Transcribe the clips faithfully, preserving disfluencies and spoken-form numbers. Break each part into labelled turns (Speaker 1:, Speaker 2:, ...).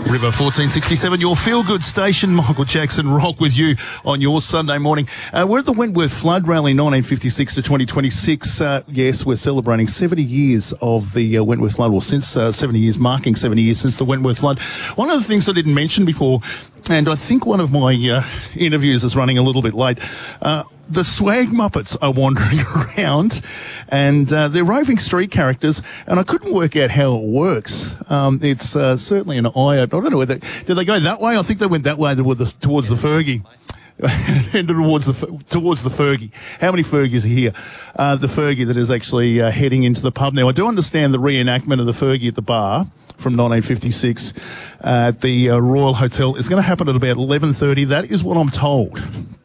Speaker 1: River fourteen sixty-seven, your feel-good station. Michael Jackson Rock with you on your Sunday morning. Uh, we're at the Wentworth Flood Rally nineteen fifty-six to twenty twenty-six. Uh, yes, we're celebrating seventy years of the uh, Wentworth Flood, or since uh, seventy years, marking seventy years since the Wentworth Flood. One of the things I didn't mention before, and I think one of my uh, interviews is running a little bit late, uh, the Swag Muppets are wandering around, and uh, they're roving street characters, and I couldn't work out how it works. Um, it's uh, certainly an eye-opener. I don't know whether did they go that way. I think they went that way towards the, towards the Fergie. and towards the towards the Fergie. How many Fergies are here? Uh, the Fergie that is actually uh, heading into the pub now. I do understand the reenactment of the Fergie at the bar from nineteen fifty-six uh, at the uh, Royal Hotel is going to happen at about eleven thirty. That is what I'm told.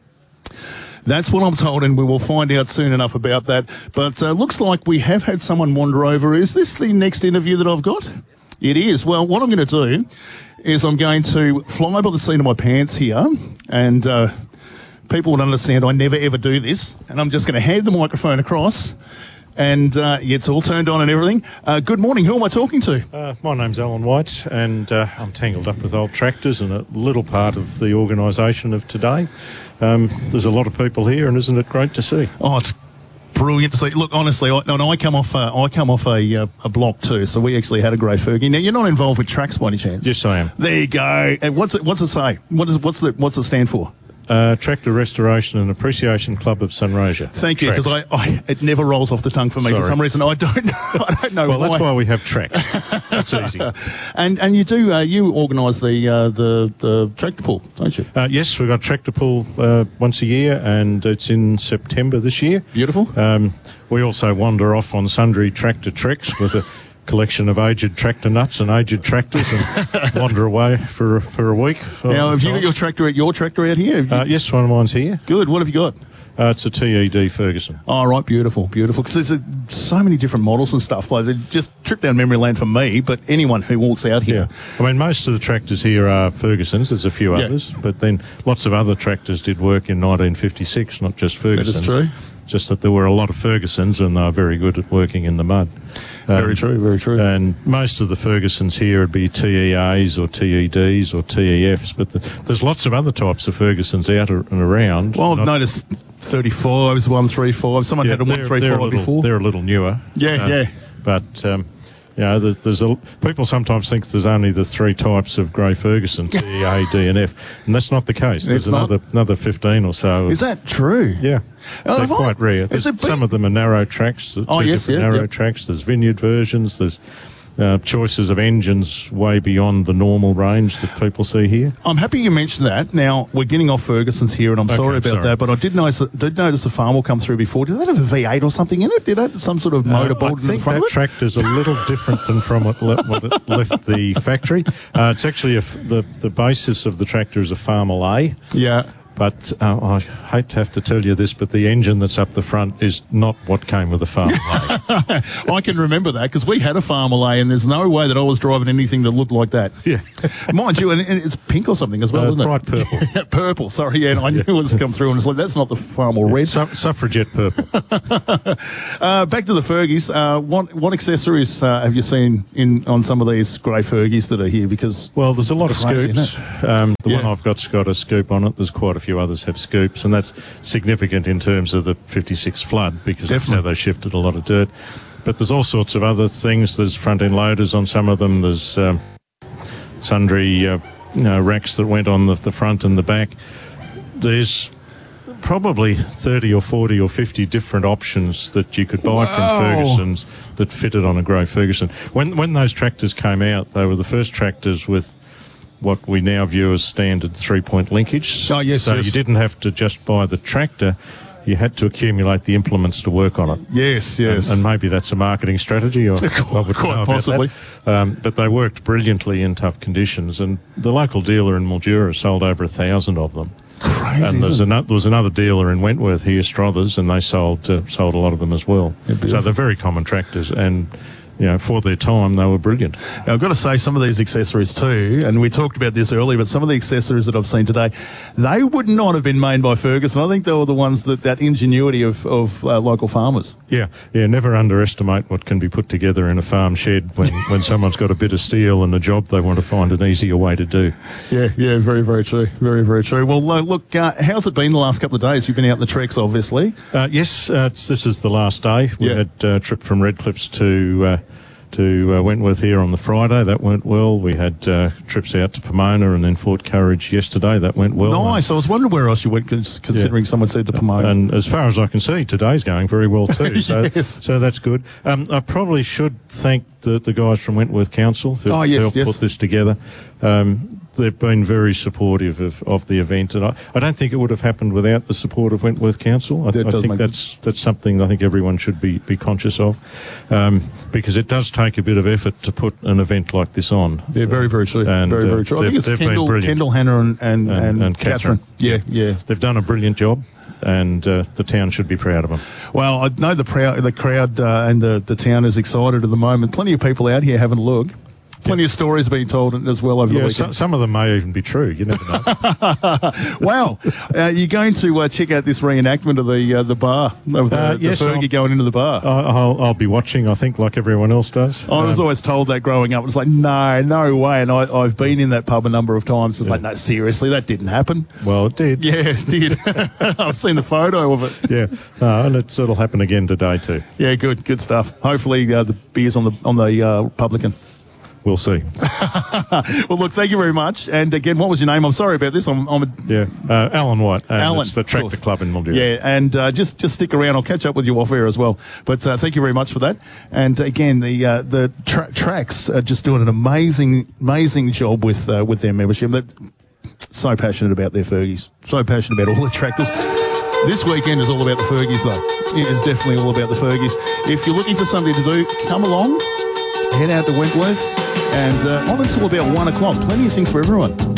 Speaker 1: That's what I'm told, and we will find out soon enough about that. But uh, looks like we have had someone wander over. Is this the next interview that I've got? It is. Well, what I'm going to do is I'm going to fly by the seat of my pants here, and uh, people would understand I never ever do this, and I'm just going to hand the microphone across, and uh, it's all turned on and everything. Uh, good morning. Who am I talking to?
Speaker 2: Uh, my name's Alan White, and uh, I'm tangled up with old tractors and a little part of the organisation of today. Um, there's a lot of people here, and isn't it great to see?
Speaker 1: Oh, it's brilliant to see. Look, honestly, I, no, no, I come off, uh, I come off a, uh, a block too, so we actually had a grey Fergie. Now, you're not involved with tracks by any chance?
Speaker 2: Yes, I am.
Speaker 1: There you go. And what's it? What's it say? What is? What's the? What's it stand for?
Speaker 2: Uh, Tractor Restoration and Appreciation Club of Sunraysia.
Speaker 1: Thank you, because I, I it never rolls off the tongue for me
Speaker 2: Sorry.
Speaker 1: for some reason. I don't know. I don't know
Speaker 2: well,
Speaker 1: why.
Speaker 2: that's why we have tracks. That's easy.
Speaker 1: And and you do uh, you organise the uh, the the tractor pull, don't you?
Speaker 2: Uh, yes, we've got tractor pull uh, once a year, and it's in September this year.
Speaker 1: Beautiful.
Speaker 2: Um, we also wander off on sundry tractor treks with a collection of aged tractor nuts and aged tractors, and wander away for for a week.
Speaker 1: Now, have you got your tractor your tractor out here?
Speaker 2: Uh, yes, one of mine's here.
Speaker 1: Good. What have you got?
Speaker 2: Uh, it's a T E D Ferguson.
Speaker 1: Oh, right, beautiful, beautiful. Because there's a, so many different models and stuff. Like, they just trip down memory lane for me, but anyone who walks out here.
Speaker 2: Yeah. I mean, most of the tractors here are Fergusons. There's a few
Speaker 1: Yeah.
Speaker 2: others, but then lots of other tractors did work in nineteen fifty-six, not just Fergusons.
Speaker 1: That is true.
Speaker 2: Just that there were a lot of Fergusons, and they were very good at working in the mud. Um,
Speaker 1: Very true, very true.
Speaker 2: And most of the Fergusons here would be T E As or T E Ds or T E Fs, but the, there's lots of other types of Fergusons out and around.
Speaker 1: Well, I've
Speaker 2: Not,
Speaker 1: noticed thirty-fives, one thirty-five. Someone
Speaker 2: yeah,
Speaker 1: had a one
Speaker 2: they're-
Speaker 1: thirty-five
Speaker 2: they're a little-
Speaker 1: before.
Speaker 2: They're a little newer.
Speaker 1: Yeah,
Speaker 2: Uh,
Speaker 1: yeah.
Speaker 2: But, um, you know, there's, there's a, people sometimes think there's only the three types of grey Ferguson, T, A, D and F, and that's not the case. There's
Speaker 1: It's not?
Speaker 2: another another fifteen or so.
Speaker 1: Is that true?
Speaker 2: Yeah.
Speaker 1: Oh,
Speaker 2: They're
Speaker 1: have I-
Speaker 2: quite rare.
Speaker 1: has
Speaker 2: There's,
Speaker 1: it been-
Speaker 2: some of them are narrow tracks, two
Speaker 1: Oh, yes,
Speaker 2: different
Speaker 1: yeah,
Speaker 2: narrow
Speaker 1: yeah.
Speaker 2: tracks. There's vineyard versions. There's uh, choices of engines way beyond the normal range that people see here.
Speaker 1: I'm happy you mentioned that. Now, we're getting off Ferguson's here, and I'm
Speaker 2: Okay,
Speaker 1: sorry about
Speaker 2: sorry.
Speaker 1: that, but I did notice did notice a farm will come through before. Did that have a V eight or something in it? Did that have some sort of motor
Speaker 2: Uh,
Speaker 1: board
Speaker 2: I
Speaker 1: in the
Speaker 2: think
Speaker 1: front
Speaker 2: that
Speaker 1: of it?
Speaker 2: tractor's a little different than from what, le- what it left the factory. Uh, it's actually a f- the the basis of the tractor is a Farmer A.
Speaker 1: Yeah.
Speaker 2: But uh, I hate to have to tell you this, but the engine that's up the front is not what came with the Farmer A.
Speaker 1: I can remember that because we had a Farmer A, and there's no way that I was driving anything that looked like that.
Speaker 2: Yeah.
Speaker 1: Mind you, and, and it's pink or something as well,
Speaker 2: Uh,
Speaker 1: isn't it?
Speaker 2: bright purple.
Speaker 1: Purple, sorry, yeah, and I knew it was come through, and it's like, that's not the Farmer red.
Speaker 2: Su- suffragette purple.
Speaker 1: Uh, back to the Fergies. Uh, what what accessories uh, have you seen in on some of these grey Fergies that are here? Because
Speaker 2: Well, there's a lot of
Speaker 1: Crazy, isn't
Speaker 2: scoops. Um, the
Speaker 1: Yeah.
Speaker 2: one I've got's got a scoop on it. There's quite a few others have scoops, and that's significant in terms of the fifty-six flood because that's
Speaker 1: Definitely.
Speaker 2: how they shifted a lot of dirt. But there's all sorts of other things. There's front-end loaders on some of them. There's um, sundry uh, you know, racks that went on the, the front and the back. There's probably thirty or forty or fifty different options that you could buy
Speaker 1: Wow.
Speaker 2: from Ferguson's that fitted on a grey Ferguson. When when those tractors came out, they were the first tractors with what we now view as standard three-point linkage.
Speaker 1: Oh, yes,
Speaker 2: so
Speaker 1: yes.
Speaker 2: you didn't have to just buy the tractor, you had to accumulate the implements to work on it.
Speaker 1: yes, yes.
Speaker 2: And, and maybe that's a marketing strategy, or I wouldn't know
Speaker 1: Quite
Speaker 2: about
Speaker 1: possibly.
Speaker 2: that. Um, but they worked brilliantly in tough conditions, and the local dealer in Mildura sold over a thousand of them.
Speaker 1: Crazy,
Speaker 2: And there's
Speaker 1: isn't it?
Speaker 2: ano- there was another dealer in Wentworth here, Strothers, and they sold uh, sold a lot of them as well.
Speaker 1: Yeah,
Speaker 2: So
Speaker 1: beautiful.
Speaker 2: they're very common tractors, and you know, for their time, they were brilliant.
Speaker 1: Now, I've got to say, some of these accessories too, and we talked about this earlier, but some of the accessories that I've seen today, they would not have been made by Ferguson. I think they were the ones that, that ingenuity of, of uh, local farmers.
Speaker 2: Yeah, yeah, never underestimate what can be put together in a farm shed when, when someone's got a bit of steel and a job they want to find an easier way to do.
Speaker 1: Yeah, yeah, very, very true. Very, very true. Well, uh, look, uh, how's it been the last couple of days? You've been out in the treks, obviously.
Speaker 2: Uh, yes, uh, it's, this is the last day. We
Speaker 1: Yeah.
Speaker 2: had a trip from Redcliffs to... Uh, to uh, Wentworth here on the Friday. That went well. We had uh, trips out to Pomona and then Fort Courage yesterday. That went well.
Speaker 1: Nice. I was wondering where else you went, cons- considering
Speaker 2: Yeah.
Speaker 1: someone said to Pomona.
Speaker 2: And as far as I can see, today's going very well too. So,
Speaker 1: Yes.
Speaker 2: so that's good. Um, I probably should thank the, the guys from Wentworth Council who
Speaker 1: Oh, yes,
Speaker 2: helped
Speaker 1: yes.
Speaker 2: put this together. Um, they've been very supportive of, of the event, and I, I don't think it would have happened without the support of Wentworth Council. I,
Speaker 1: That
Speaker 2: I
Speaker 1: does
Speaker 2: think
Speaker 1: make
Speaker 2: that's that's something I think everyone should be, be conscious of, um, because it does take a bit of effort to put an event like this on.
Speaker 1: Yeah, very, very true.
Speaker 2: And,
Speaker 1: very,
Speaker 2: uh,
Speaker 1: very true. I think
Speaker 2: they've-
Speaker 1: it's
Speaker 2: they've been
Speaker 1: Kendall,
Speaker 2: brilliant.
Speaker 1: Kendall, Hannah, and and, and,
Speaker 2: And- and
Speaker 1: Catherine.
Speaker 2: Catherine.
Speaker 1: Yeah, yeah.
Speaker 2: They've done a brilliant job, and uh, the town should be proud of them.
Speaker 1: Well, I know the proud, the crowd uh, and the, the town is excited at the moment. Plenty of people out here having a look. Plenty of stories being told as well over the
Speaker 2: Yeah,
Speaker 1: weekend.
Speaker 2: some, some of them may even be true. You never know.
Speaker 1: Wow. Uh, you're going to uh, check out this reenactment of the uh, the bar, of the,
Speaker 2: Uh,
Speaker 1: the
Speaker 2: yes,
Speaker 1: Fergie
Speaker 2: I'll-
Speaker 1: going into the bar.
Speaker 2: I- I'll, I'll be watching, I think, like everyone else does.
Speaker 1: I was
Speaker 2: Um,
Speaker 1: always told that growing up. It was like, no, no way. And I, I've been in that pub a number of times. It's like, no, seriously, that didn't happen.
Speaker 2: well, it did.
Speaker 1: Yeah, it did. I've seen the photo of it.
Speaker 2: Yeah, uh, and it's, it'll happen again today too.
Speaker 1: Yeah, good, good stuff. Hopefully uh, the beer's on the on the uh, Republican.
Speaker 2: We'll see.
Speaker 1: Well, look, thank you very much. And again, what was your name? I'm sorry about this. I'm, I'm a,
Speaker 2: Yeah, uh, Alan White. And
Speaker 1: Alan,
Speaker 2: it's the
Speaker 1: of
Speaker 2: Tractor
Speaker 1: course.
Speaker 2: Club in Mildura.
Speaker 1: Yeah, and uh, just just stick around. I'll catch up with you off air as well. But uh, thank you very much for that. And again, the uh, the tra- tracks are just doing an amazing amazing job with uh, with their membership. They're so passionate about their Fergies. So passionate about all the tractors. This weekend is all about the Fergies, though. It is definitely all about the Fergies. If you're looking for something to do, come along. Head out to Wentworth and uh, on until about one o'clock. Plenty of things for everyone.